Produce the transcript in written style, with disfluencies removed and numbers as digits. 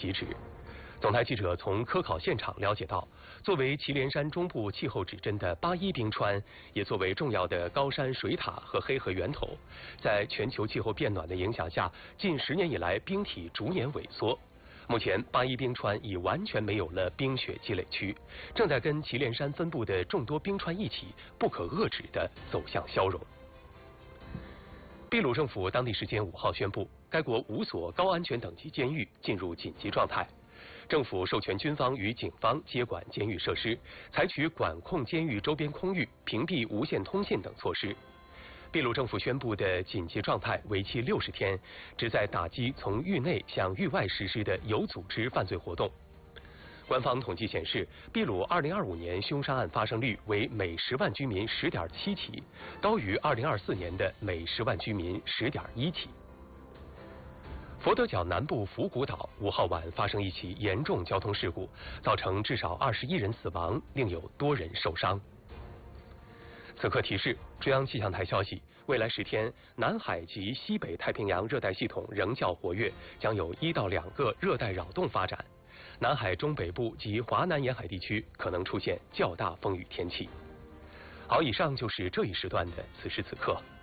遗址。总台记者从科考现场了解到，作为祁连山中部气候指针的81冰川，也作为重要的高山水塔和黑河源头，在全球气候变暖的影响下，近10年以来冰体逐年萎缩。目前81冰川已完全没有了冰雪积累区，正在跟祁连山分布的众多冰川一起不可遏制地走向消融。秘鲁政府当地时间5号宣布，该国5所高安全等级监狱进入紧急状态。政府授权军方与警方接管监狱设施，采取管控监狱周边空域、屏蔽无线通信等措施。秘鲁政府宣布的紧急状态为期60天，旨在打击从狱内向狱外实施的有组织犯罪活动。官方统计显示，秘鲁2025年凶杀案发生率为每10万居民10.7起，高于2024年的每10万居民10.1起。佛得角南部福古岛5号晚发生一起严重交通事故，造成至少21人死亡，另有多人受伤。此刻提示：中央气象台消息，未来10天，南海及西北太平洋热带系统仍较活跃，将有1到2个热带扰动发展。南海中北部及华南沿海地区可能出现较大风雨天气。好，以上就是这一时段的此时此刻。